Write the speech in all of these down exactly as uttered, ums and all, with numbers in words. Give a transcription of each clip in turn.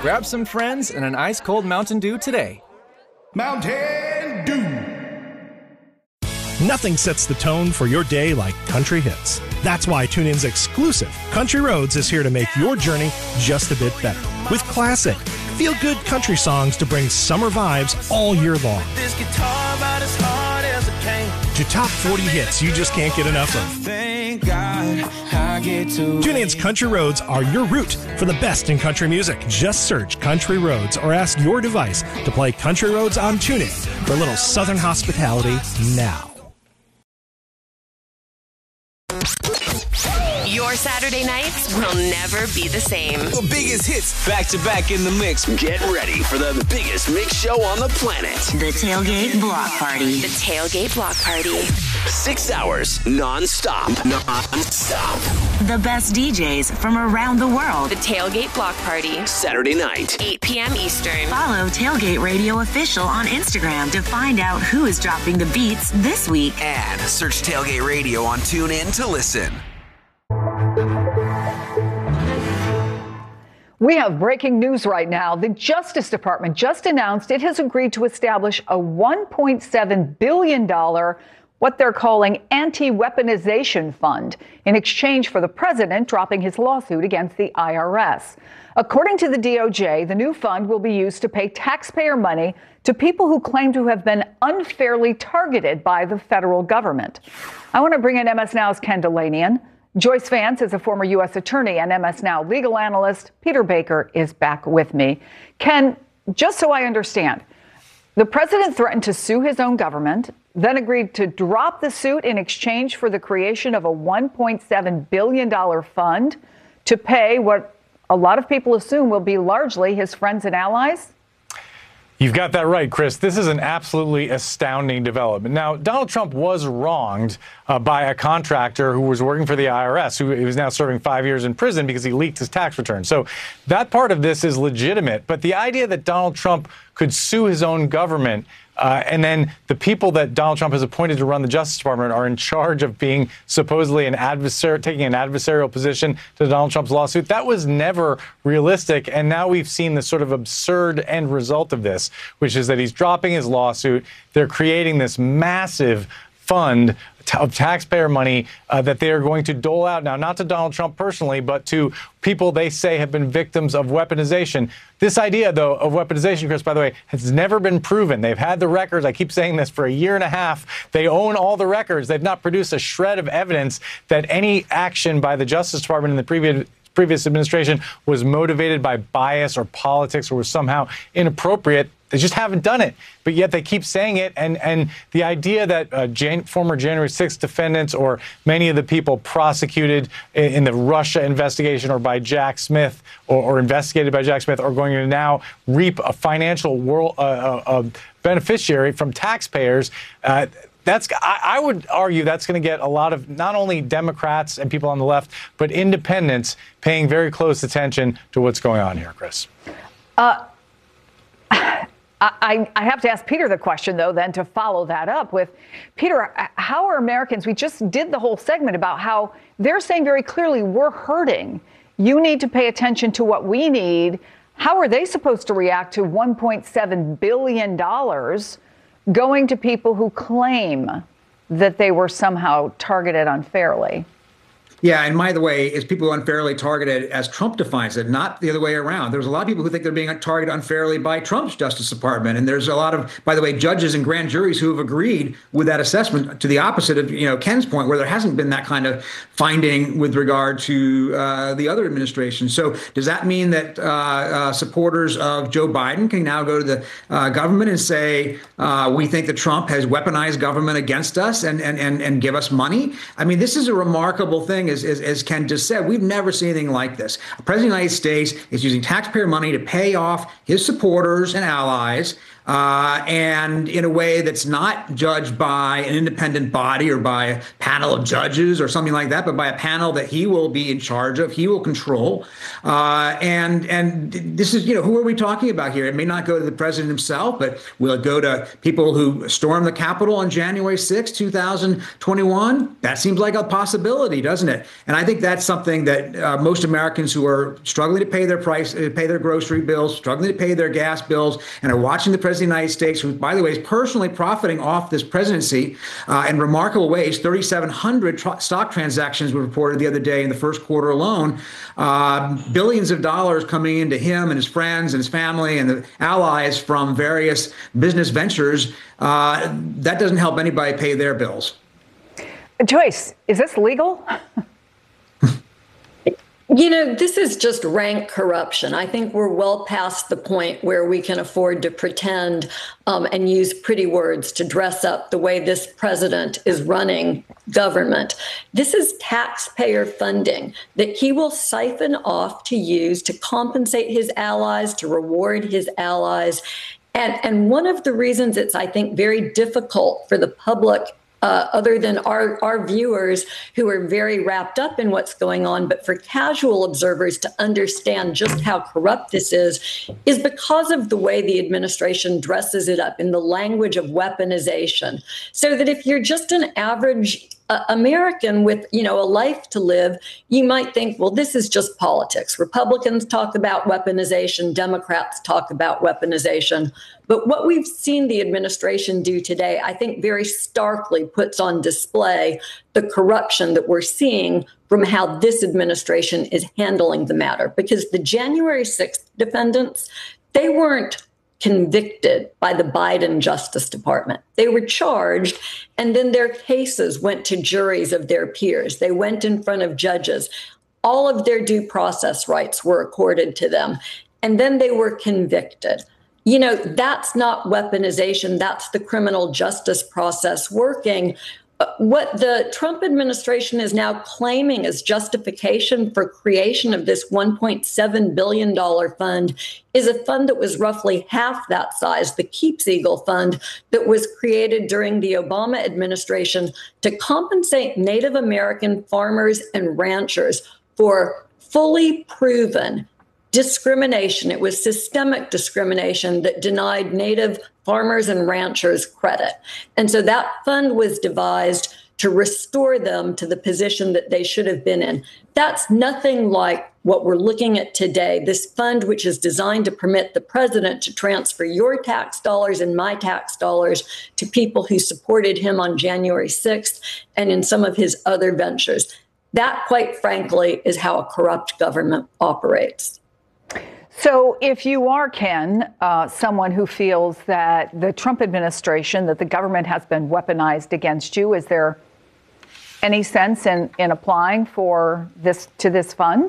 Grab some friends and an ice-cold Mountain Dew today. Mountain Dew. Nothing sets the tone for your day like country hits. That's why TuneIn's exclusive Country Roads is here to make your journey just a bit better. With classic, feel-good country songs to bring summer vibes all year long. This guitar about as hard as a cane. To top forty hits you just can't get enough of. Thank God I get to TuneIn's Country Roads are your route for the best in country music. Just search Country Roads or ask your device to play Country Roads on TuneIn for a little Southern hospitality now. Your Saturday nights will never be the same. The biggest hits back to back in the mix. Get ready for the biggest mix show on the planet. The Tailgate Block Party. The Tailgate Block Party. Six hours non-stop. Non-stop. The best D Js from around the world. The Tailgate Block Party. Saturday night. eight p.m. Eastern. Follow Tailgate Radio Official on Instagram to find out who is dropping the beats this week. And search Tailgate Radio on TuneIn to listen. We have breaking news right now. The Justice Department just announced it has agreed to establish a one point seven billion dollars, what they're calling anti-weaponization fund, in exchange for the president dropping his lawsuit against the I R S. According to the D O J, the new fund will be used to pay taxpayer money to people who claim to have been unfairly targeted by the federal government. I want to bring in M S Now's Ken Dilanian. Joyce Vance is a former U S attorney and M S Now legal analyst. Peter Baker is back with me. Ken, just so I understand, the president threatened to sue his own government, then agreed to drop the suit in exchange for the creation of a one point seven billion dollars fund to pay what a lot of people assume will be largely his friends and allies? You've got that right, Chris. This is an absolutely astounding development. Now, Donald Trump was wronged uh, by a contractor who was working for the I R S, who is now serving five years in prison because he leaked his tax return. So that part of this is legitimate. But the idea that Donald Trump could sue his own government Uh, and then the people that Donald Trump has appointed to run the Justice Department are in charge of being supposedly an adversary, taking an adversarial position to Donald Trump's lawsuit. That was never realistic. And now we've seen the sort of absurd end result of this, which is that he's dropping his lawsuit. They're creating this massive fund of taxpayer money uh, that they are going to dole out now, not to Donald Trump personally, but to people they say have been victims of weaponization. This idea, though, of weaponization, Chris, by the way, has never been proven. They've had the records. I keep saying this for a year and a half. They own all the records. They've not produced a shred of evidence that any action by the Justice Department in the previous previous administration was motivated by bias or politics or was somehow inappropriate. They just haven't done it, but yet they keep saying it. And, and the idea that uh, Jan- former January sixth defendants or many of the people prosecuted in, in the Russia investigation or by Jack Smith or, or investigated by Jack Smith are going to now reap a financial world, uh, uh, uh, beneficiary from taxpayers, uh, That's, I, I would argue that's going to get a lot of not only Democrats and people on the left, but independents paying very close attention to what's going on here, Chris. Uh, I, I have to ask Peter the question, though, then to follow that up with, Peter, how are Americans, we just did the whole segment about how they're saying very clearly we're hurting. You need to pay attention to what we need. How are they supposed to react to one point seven billion dollars going to people who claim that they were somehow targeted unfairly? Yeah, and by the way, is people unfairly targeted as Trump defines it, not the other way around. There's a lot of people who think they're being targeted unfairly by Trump's Justice Department. And there's a lot of, by the way, judges and grand juries who have agreed with that assessment to the opposite of, you know, Ken's point, where there hasn't been that kind of finding with regard to uh, the other administration. So does that mean that uh, uh, supporters of Joe Biden can now go to the uh, government and say, uh, we think that Trump has weaponized government against us and, and, and, and give us money? I mean, this is a remarkable thing. As, as, as Ken just said, we've never seen anything like this. A president of the United States is using taxpayer money to pay off his supporters and allies uh, and in a way that's not judged by an independent body or by a panel of judges or something like that, but by a panel that he will be in charge of, he will control. Uh, and and this is, you know, who are we talking about here? It may not go to the president himself, but will it go to people who stormed the Capitol on January sixth, two thousand twenty-one? That seems like a possibility, doesn't it? And I think that's something that uh, most Americans who are struggling to pay their price, uh, pay their grocery bills, struggling to pay their gas bills, and are watching the president of the United States, who, by the way, is personally profiting off this presidency uh, in remarkable ways. thirty-seven hundred tr- stock transactions were reported the other day in the first quarter alone. Uh, billions of dollars coming into him and his friends and his family and the allies from various business ventures. Uh, that doesn't help anybody pay their bills. Joyce, is this legal? You know, this is just rank corruption. I think we're well past the point where we can afford to pretend um, and use pretty words to dress up the way this president is running government. This is taxpayer funding that he will siphon off to use to compensate his allies, to reward his allies. And, and one of the reasons it's, I think, very difficult for the public, Uh, other than our, our viewers who are very wrapped up in what's going on, but for casual observers to understand just how corrupt this is, is because of the way the administration dresses it up in the language of weaponization. So that if you're just an average uh, American with, you know, a life to live, you might think, well, this is just politics. Republicans talk about weaponization, Democrats talk about weaponization. But what we've seen the administration do today, I think very starkly puts on display the corruption that we're seeing from how this administration is handling the matter. Because the January sixth defendants, they weren't convicted by the Biden Justice Department. They were charged, and then their cases went to juries of their peers. They went in front of judges. All of their due process rights were accorded to them, and then they were convicted. You know, that's not weaponization. That's the criminal justice process working. What the Trump administration is now claiming as justification for creation of this one point seven billion dollars fund is a fund that was roughly half that size, the Keepseagle Fund, that was created during the Obama administration to compensate Native American farmers and ranchers for fully proven discrimination. It was systemic discrimination that denied Native farmers and ranchers credit. And so that fund was devised to restore them to the position that they should have been in. That's nothing like what we're looking at today. This fund, which is designed to permit the president to transfer your tax dollars and my tax dollars to people who supported him on January sixth and in some of his other ventures. That, quite frankly, is how a corrupt government operates. So if you are, Ken, uh, someone who feels that the Trump administration, that the government has been weaponized against you, is there any sense in, in applying for this to this fund?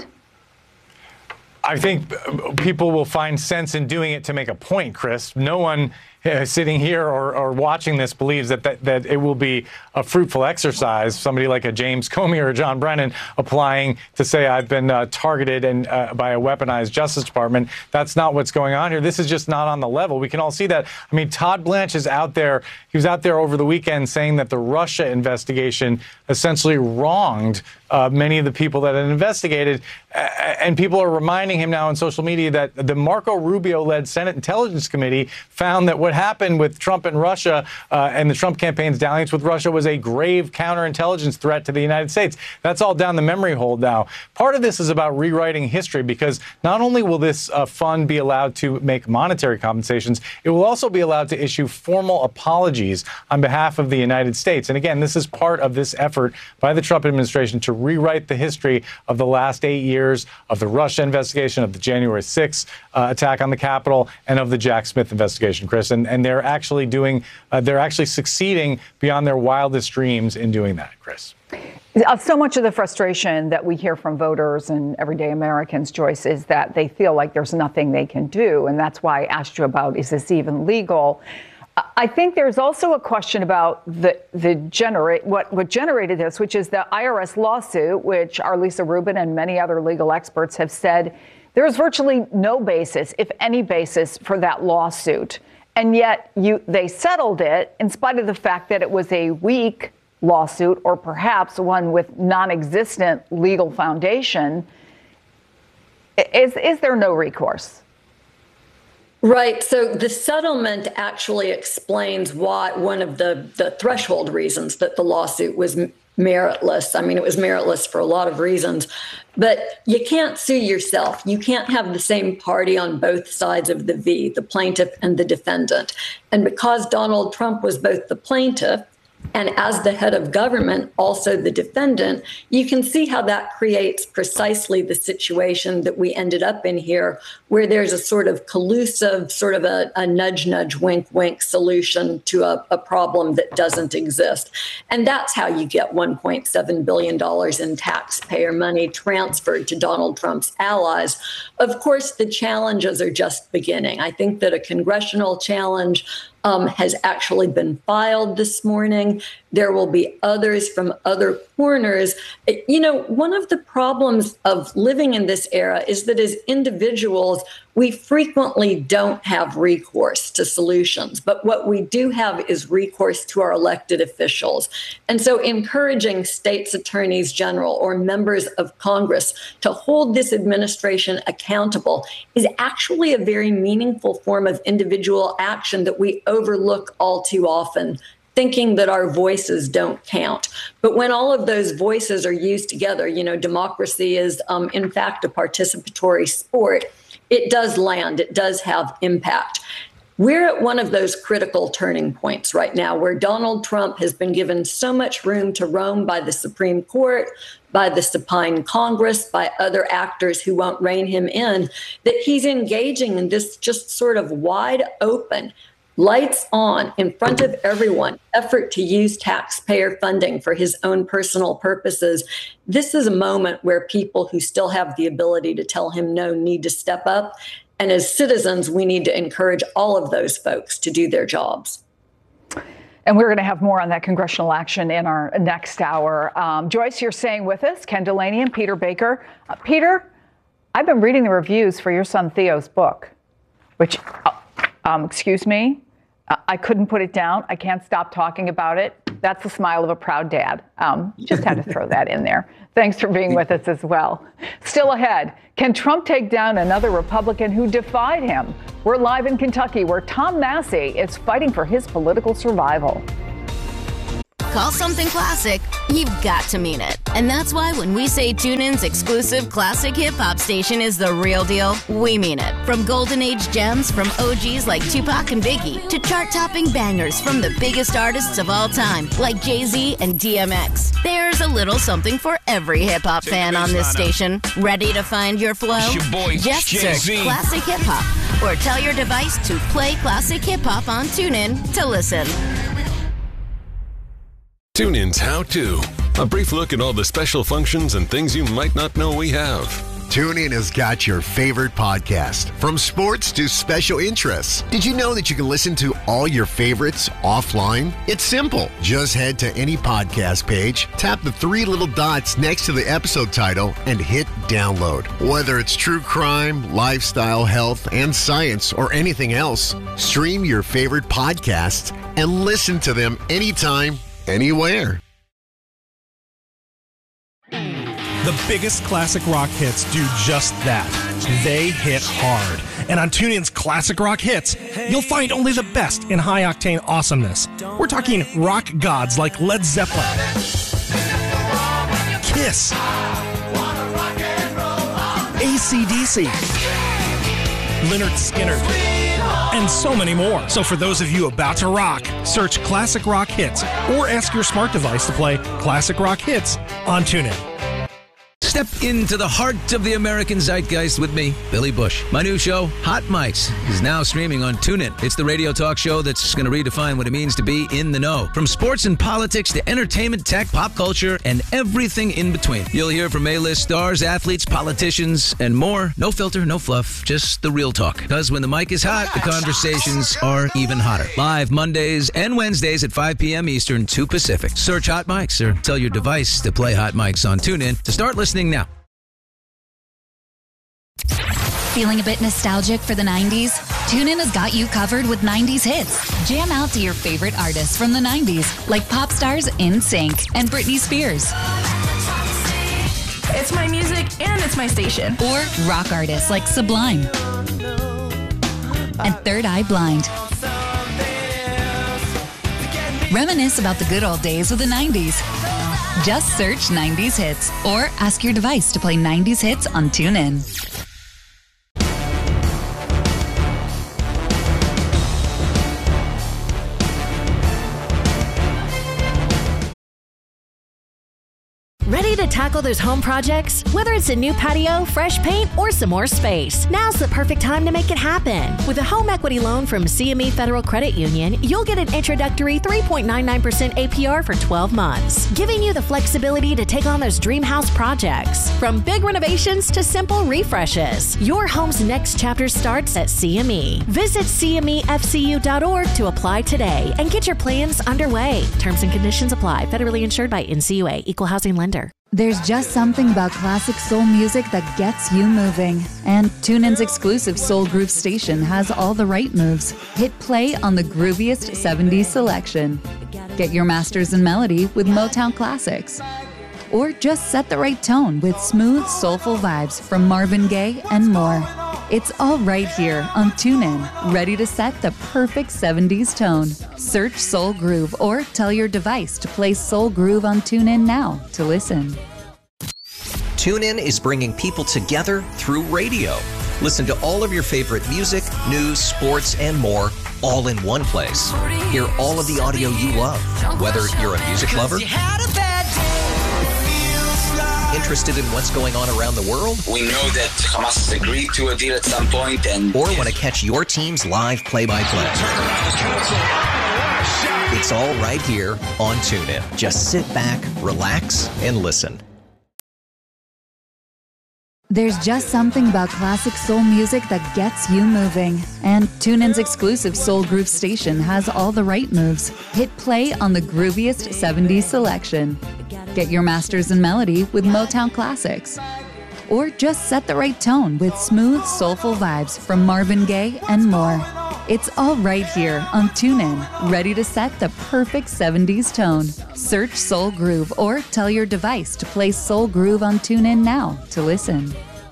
I think people will find sense in doing it to make a point, Chris. No one uh, sitting here or, or watching this believes that, that that it will be a fruitful exercise. Somebody like a James Comey or a John Brennan applying to say I've been uh, targeted and uh, by a weaponized Justice Department. That's not what's going on here. This is just not on the level. We can all see that. I mean, Todd Blanche is out there. He was out there over the weekend saying that the Russia investigation essentially wronged uh, many of the people that had investigated. Uh, and people are reminding him now on social media that the Marco Rubio-led Senate Intelligence Committee found that what happened with Trump and Russia uh, and the Trump campaign's dalliance with Russia was a grave counterintelligence threat to the United States. That's all down the memory hole now. Part of this is about rewriting history, because not only will this uh, fund be allowed to make monetary compensations, it will also be allowed to issue formal apologies on behalf of the United States. And again, this is part of this effort by the Trump administration to rewrite the history of the last eight years of the Russia investigation, of the January sixth uh, attack on the Capitol, and of the Jack Smith investigation, Chris. And, and they're actually doing, uh, they're actually succeeding beyond their wildest dreams in doing that, Chris. So much of the frustration that we hear from voters and everyday Americans, Joyce, is that they feel like there's nothing they can do. And that's why I asked you about, is this even legal? I think there's also a question about the the generate what what generated this, which is the I R S lawsuit, which Arlisa Rubin and many other legal experts have said there is virtually no basis, if any basis, for that lawsuit. And yet you they settled it in spite of the fact that it was a weak lawsuit, or perhaps one with non-existent legal foundation. Is, is there no recourse? Right. So the settlement actually explains why one of the, the threshold reasons that the lawsuit was meritless. I mean, it was meritless for a lot of reasons, but you can't sue yourself. You can't have the same party on both sides of the V, the plaintiff and the defendant. And because Donald Trump was both the plaintiff and as the head of government, also the defendant, you can see how that creates precisely the situation that we ended up in here, where there's a sort of collusive, sort of a, a nudge, nudge, wink, wink solution to a, a problem that doesn't exist. And that's how you get one point seven billion dollars in taxpayer money transferred to Donald Trump's allies. Of course, the challenges are just beginning. I think that a congressional challenge Um, has actually been filed this morning. There will be others from other corners. You know, one of the problems of living in this era is that as individuals, we frequently don't have recourse to solutions. But what we do have is recourse to our elected officials. And so encouraging states' attorneys general or members of Congress to hold this administration accountable is actually a very meaningful form of individual action that we overlook all too often, thinking that our voices don't count. But when all of those voices are used together, you know, democracy is, um, in fact, a participatory sport. It does land. It does have impact. We're at one of those critical turning points right now where Donald Trump has been given so much room to roam by the Supreme Court, by the supine Congress, by other actors who won't rein him in, that he's engaging in this just sort of wide open, lights on, in front of everyone, effort to use taxpayer funding for his own personal purposes. This is a moment where people who still have the ability to tell him no need to step up. And as citizens, we need to encourage all of those folks to do their jobs. And we're going to have more on that congressional action in our next hour. Um, Joyce, you're staying with us. Ken Delaney and Peter Baker. Uh, Peter, I've been reading the reviews for your son Theo's book, which, uh, um, excuse me, I couldn't put it down. I can't stop talking about it. That's the smile of a proud dad. Um, just had to throw that in there. Thanks for being with us as well. Still ahead, can Trump take down another Republican who defied him? We're live in Kentucky, where Tom Massey is fighting for his political survival. Call something classic, you've got to mean it. And that's why when we say TuneIn's exclusive classic hip-hop station is the real deal, we mean it. From golden age gems from O Gs like Tupac and Biggie to chart-topping bangers from the biggest artists of all time like Jay-Z and D M X. There's a little something for every hip-hop fan on this station. Ready to find your flow? It's your boy, Just Jay-Z. search Classic Hip Hop or tell your device to play Classic Hip Hop on TuneIn to listen. TuneIn's How To. A brief look at all the special functions and things you might not know we have. TuneIn has got your favorite podcast, from sports to special interests. Did you know that you can listen to all your favorites offline? It's simple. Just head to any podcast page, tap the three little dots next to the episode title, and hit download. Whether it's true crime, lifestyle, health, and science, or anything else, stream your favorite podcasts and listen to them anytime, anywhere. The biggest classic rock hits do just that. They hit hard. And on TuneIn's Classic Rock Hits, you'll find only the best in high-octane awesomeness. We're talking rock gods like Led Zeppelin, Kiss, A C D C, Lynyrd Skynyrd, and so many more. So for those of you about to rock, search Classic Rock Hits or ask your smart device to play Classic Rock Hits on TuneIn. Step into the heart of the American zeitgeist with me, Billy Bush. My new show, Hot Mics, is now streaming on TuneIn. It's the radio talk show that's going to redefine what it means to be in the know. From sports and politics to entertainment, tech, pop culture, and everything in between. You'll hear from A-list stars, athletes, politicians, and more. No filter, no fluff, just the real talk. Because when the mic is hot, the conversations are even hotter. Live Mondays and Wednesdays at five p.m. Eastern, two Pacific. Search Hot Mics or tell your device to play Hot Mics on TuneIn to start listening now. Feeling a bit nostalgic for the nineties? TuneIn has got you covered with nineties hits. Jam out to your favorite artists from the nineties, like pop stars In Sync and Britney Spears. It's my music and it's my station. Or rock artists like Sublime and Third Eye Blind. Reminisce about the good old days of the nineties. Just search nineties hits or ask your device to play nineties hits on TuneIn. Ready to tackle those home projects? Whether it's a new patio, fresh paint, or some more space, now's the perfect time to make it happen. With a home equity loan from C M E Federal Credit Union, you'll get an introductory three point nine nine percent A P R for twelve months, giving you the flexibility to take on those dream house projects. From big renovations to simple refreshes, your home's next chapter starts at C M E. Visit C M E F C U dot org to apply today and get your plans underway. Terms and conditions apply. Federally insured by N C U A, Equal Housing Lender. There's just something about classic soul music that gets you moving. And TuneIn's exclusive Soul Groove station has all the right moves. Hit play on the grooviest seventies selection. Get your masters in melody with Motown classics. Or just set the right tone with smooth, soulful vibes from Marvin Gaye and more. It's all right here on TuneIn, ready to set the perfect seventies tone. Search Soul Groove or tell your device to play Soul Groove on TuneIn now to listen. TuneIn is bringing people together through radio. Listen to all of your favorite music, news, sports, and more all in one place. Hear all of the audio you love, whether you're a music lover, interested in what's going on around the world? We know that Hamas has agreed to a deal at some point, and or want to catch your team's live play-by-play. It's all right here on TuneIn. Just sit back, relax, and listen. There's just something about classic soul music that gets you moving. And TuneIn's exclusive Soul Groove station has all the right moves. Hit play on the grooviest seventies selection. Get your masters in melody with Motown classics. Or just set the right tone with smooth, soulful vibes from Marvin Gaye and more. It's all right here on TuneIn, ready to set the perfect seventies tone. Search Soul Groove or tell your device to play Soul Groove on TuneIn now to listen.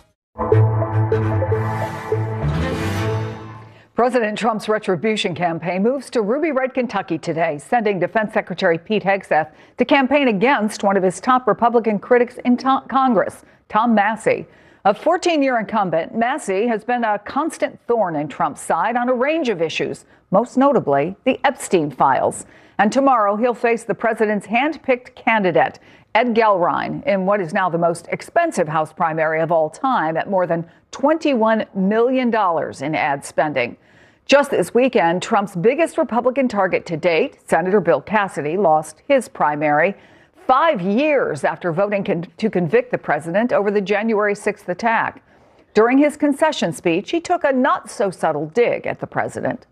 President Trump's retribution campaign moves to Ruby Red, Kentucky today, sending Defense Secretary Pete Hegseth to campaign against one of his top Republican critics in to- Congress, Tom Massie. A fourteen-year incumbent, Massie has been a constant thorn in Trump's side on a range of issues, most notably the Epstein files. And tomorrow he'll face the president's hand-picked candidate, Ed Gelrine, in what is now the most expensive House primary of all time at more than twenty-one million dollars in ad spending. Just this weekend, Trump's biggest Republican target to date, Senator Bill Cassidy, lost his primary five years after voting con- to convict the president over the January sixth attack. During his concession speech, he took a not-so-subtle dig at the president.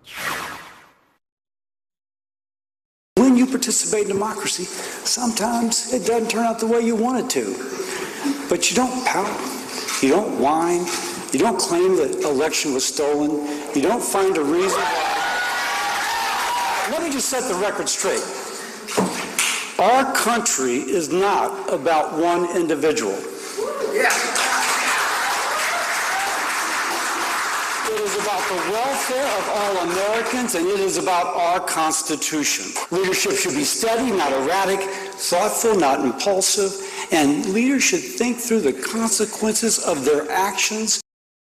When you participate in democracy, sometimes it doesn't turn out the way you want it to. But you don't pout, you don't whine, you don't claim the election was stolen, you don't find a reason. Let me just set the record straight. Our country is not about one individual. Yeah. It is about the welfare of all Americans, and it is about our Constitution. Leadership should be steady, not erratic, thoughtful, not impulsive, and leaders should think through the consequences of their actions.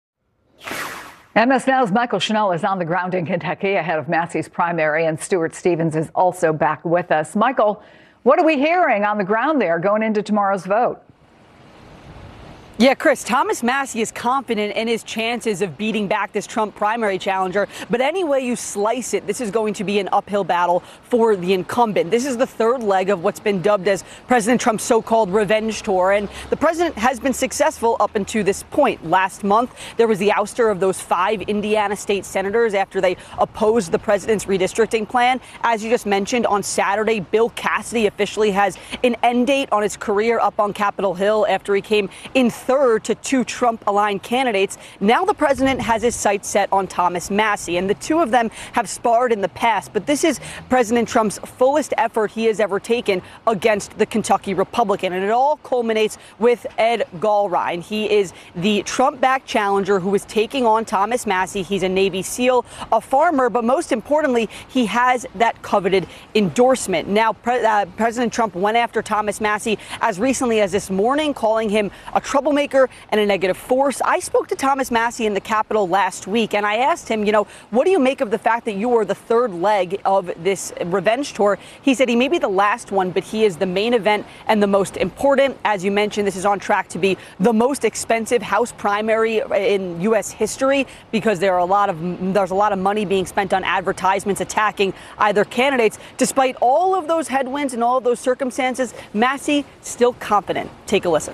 M S Now's Michael Chanel is on the ground in Kentucky ahead of Massie's primary, and Stuart Stevens is also back with us. Michael, what are we hearing on the ground there going into tomorrow's vote? Yeah, Chris, Thomas Massie is confident in his chances of beating back this Trump primary challenger. But any way you slice it, this is going to be an uphill battle for the incumbent. This is the third leg of what's been dubbed as President Trump's so-called revenge tour. And the president has been successful up until this point. Last month, there was the ouster of those five Indiana state senators after they opposed the president's redistricting plan. As you just mentioned, on Saturday, Bill Cassidy officially has an end date on his career up on Capitol Hill after he came in third third to two Trump-aligned candidates. Now the president has his sights set on Thomas Massie, and the two of them have sparred in the past. But this is President Trump's fullest effort he has ever taken against the Kentucky Republican, and it all culminates with Ed Gallrein. He is the Trump-backed challenger who is taking on Thomas Massie. He's a Navy SEAL, a farmer, but most importantly, he has that coveted endorsement. Now, Pre- uh, President Trump went after Thomas Massie as recently as this morning, calling him a troublemaker and a negative force. I spoke to Thomas Massie in the Capitol last week, and I asked him, you know, what do you make of the fact that you are the third leg of this revenge tour? He said he may be the last one, but he is the main event and the most important. As you mentioned, this is on track to be the most expensive House primary in U S history because there are a lot of there's a lot of money being spent on advertisements attacking either candidates. Despite all of those headwinds and all of those circumstances, Massie still confident. Take a listen.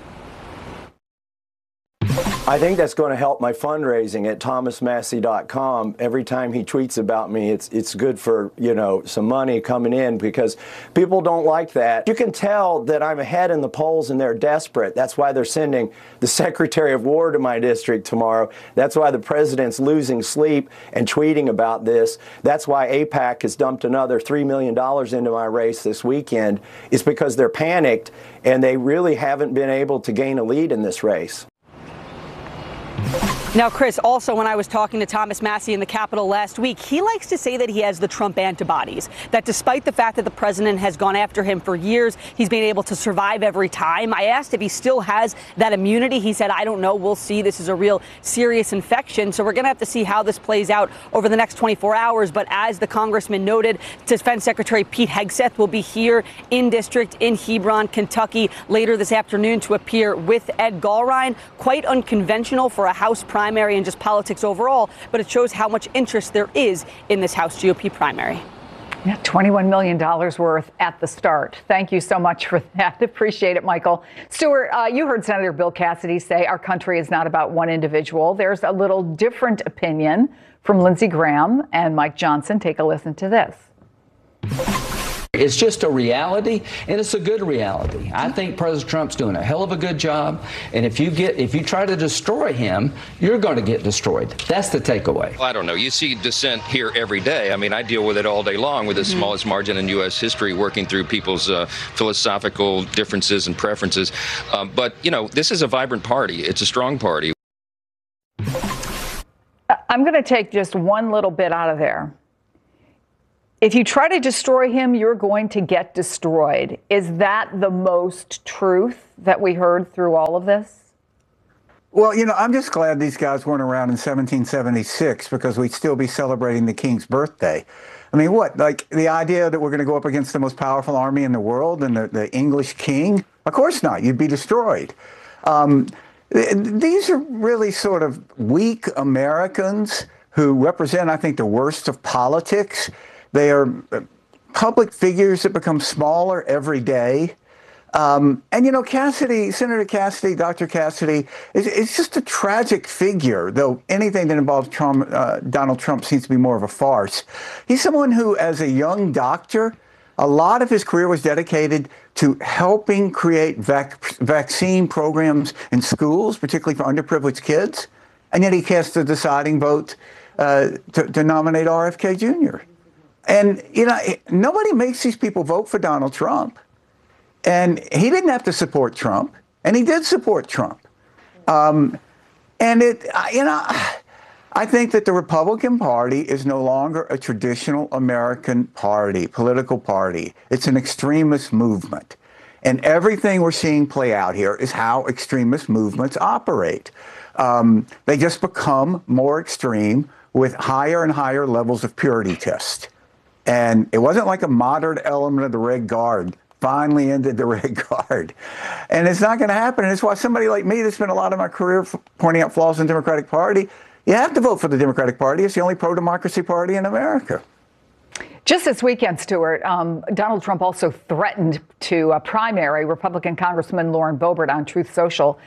I think that's going to help my fundraising at thomas massie dot com. Every time he tweets about me, it's it's good for, you know, some money coming in because people don't like that. You can tell that I'm ahead in the polls and they're desperate. That's why they're sending the Secretary of War to my district tomorrow. That's why the president's losing sleep and tweeting about this. That's why AIPAC has dumped another three million dollars into my race this weekend. It's because they're panicked and they really haven't been able to gain a lead in this race. Now, Chris, also when I was talking to Thomas Massie in the Capitol last week, he likes to say that he has the Trump antibodies, that despite the fact that the president has gone after him for years, he's been able to survive every time. I asked if he still has that immunity. He said, I don't know. We'll see. This is a real serious infection. So we're going to have to see how this plays out over the next twenty-four hours. But as the congressman noted, Defense Secretary Pete Hegseth will be here in district in Hebron, Kentucky later this afternoon to appear with Ed Gallrein. Quite unconventional for a House primary. primary and just politics overall, but it shows how much interest there is in this House G O P primary. Yeah, twenty-one million dollars worth at the start. Thank you so much for that. Appreciate it, Michael. Stuart, uh, you heard Senator Bill Cassidy say our country is not about one individual. There's a little different opinion from Lindsey Graham and Mike Johnson. Take a listen to this. It's just a reality, and it's a good reality. I think President Trump's doing a hell of a good job, and if you get if you try to destroy him, you're going to get destroyed. That's the takeaway. Well, I don't know. You see dissent here every day. I mean, I deal with it all day long with the mm-hmm. smallest margin in U S history, working through people's uh, philosophical differences and preferences. Um, but, you know, this is a vibrant party. It's a strong party. I'm going to take just one little bit out of there. If you try to destroy him, you're going to get destroyed. Is that the most truth that we heard through all of this? Well, you know, I'm just glad these guys weren't around in seventeen seventy-six because we'd still be celebrating the king's birthday. I mean, what, like the idea that we're going to go up against the most powerful army in the world and the, the English king? Of course not. You'd be destroyed. Um, th- these are really sort of weak Americans who represent, I think, the worst of politics. They are public figures that become smaller every day. Um, and, you know, Cassidy, Senator Cassidy, Doctor Cassidy, is, is just a tragic figure, though anything that involves Trump, uh, Donald Trump seems to be more of a farce. He's someone who, as a young doctor, a lot of his career was dedicated to helping create vac- vaccine programs in schools, particularly for underprivileged kids. And yet he cast the deciding vote uh, to, to nominate R F K Junior And, you know, nobody makes these people vote for Donald Trump. And he didn't have to support Trump. And he did support Trump. Um, and, it, you know, I think that the Republican Party is no longer a traditional American party, political party. It's an extremist movement. And everything we're seeing play out here is how extremist movements operate. Um, they just become more extreme with higher and higher levels of purity test. And it wasn't like a moderate element of the Red Guard finally ended the Red Guard. And it's not going to happen. And it's why somebody like me that spent a lot of my career f- pointing out flaws in the Democratic Party, you have to vote for the Democratic Party. It's the only pro-democracy party in America. Just this weekend, Stuart, um, Donald Trump also threatened to uh, primary Republican Congressman Lauren Boebert on Truth Social.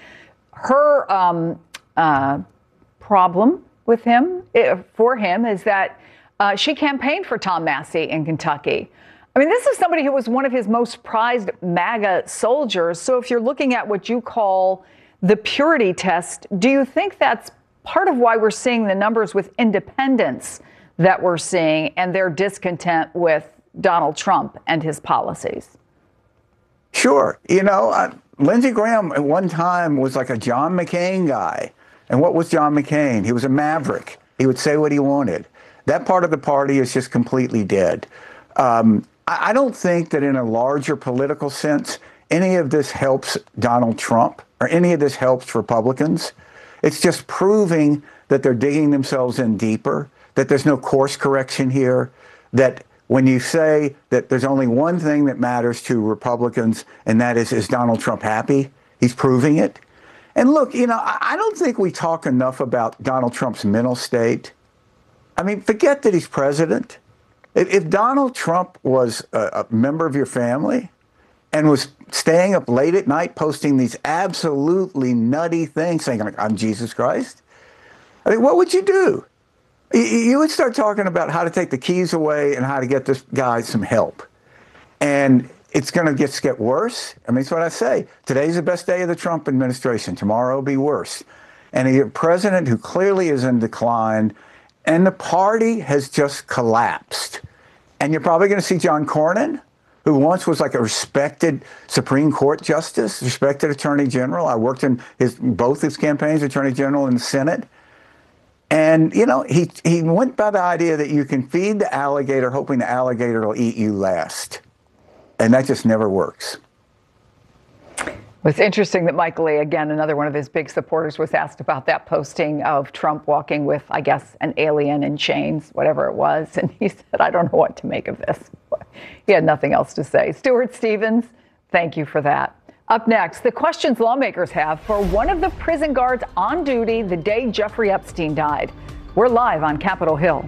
Her um, uh, problem with him, for him, is that Uh, she campaigned for Tom Massie in Kentucky. I mean, this is somebody who was one of his most prized MAGA soldiers. So if you're looking at what you call the purity test. Do you think that's part of why we're seeing the numbers with independents that we're seeing and their discontent with Donald Trump and his policies? Sure. You know, uh, Lindsey Graham at one time was like a John McCain guy. And what was John McCain? He was a maverick. He would say what he wanted. That part of the party is just completely dead. Um, I, I don't think that in a larger political sense, any of this helps Donald Trump or any of this helps Republicans. It's just proving that they're digging themselves in deeper, that there's no course correction here, that when you say that there's only one thing that matters to Republicans, and that is, is Donald Trump happy? He's proving it. And look, you know, I don't think we talk enough about Donald Trump's mental state. I mean, forget that he's president. If, if Donald Trump was a, a member of your family and was staying up late at night posting these absolutely nutty things, saying, like, I'm Jesus Christ, I mean, what would you do? You would start talking about how to take the keys away and how to get this guy some help. And it's going to just get worse. I mean, it's what I say. Today's the best day of the Trump administration. Tomorrow will be worse. And a president who clearly is in decline, and the party has just collapsed. And you're probably going to see John Cornyn, who once was like a respected Supreme Court justice, respected attorney general. I worked in his both his campaigns, attorney general and the Senate. And, you know, he, he went by the idea that you can feed the alligator hoping the alligator will eat you last. And that just never works. It's interesting that Michael Lee, again, another one of his big supporters, was asked about that posting of Trump walking with, I guess, an alien in chains, whatever it was. And he said, I don't know what to make of this. He had nothing else to say. Stuart Stevens, thank you for that. Up next, the questions lawmakers have for one of the prison guards on duty the day Jeffrey Epstein died. We're live on Capitol Hill.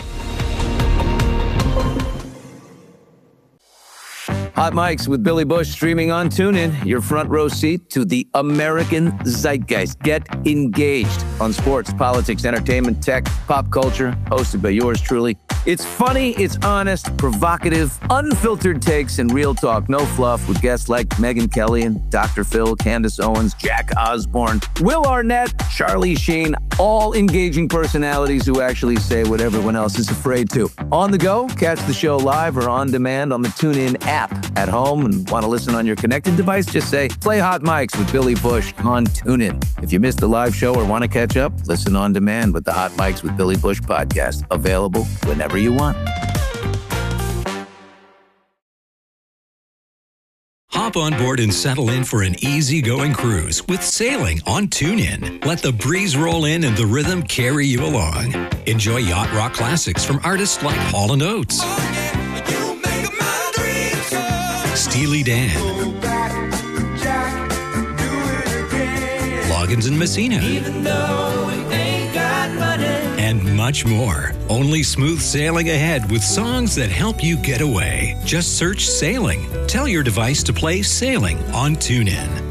Hot Mics with Billy Bush streaming on TuneIn, your front row seat to the American zeitgeist. Get engaged on sports, politics, entertainment, tech, pop culture, hosted by yours truly. It's funny, it's honest, provocative, unfiltered takes, and real talk. No fluff with guests like Megyn Kelly and Doctor Phil, Candace Owens, Jack Osborne, Will Arnett, Charlie Sheen, all engaging personalities who actually say what everyone else is afraid to. On the go, catch the show live or on demand on the TuneIn app. At home and want to listen on your connected device, just say, play Hot Mics with Billy Bush on TuneIn. If you missed the live show or want to catch up, listen on demand with the Hot Mics with Billy Bush podcast. Available whenever you want. Hop on board and settle in for an easygoing cruise with sailing on TuneIn. Let the breeze roll in and the rhythm carry you along. Enjoy yacht rock classics from artists like Hall and Oates, Steely Dan, Loggins and Messina, and much more. Only smooth sailing ahead with songs that help you get away. Just search Sailing. Tell your device to play Sailing on TuneIn.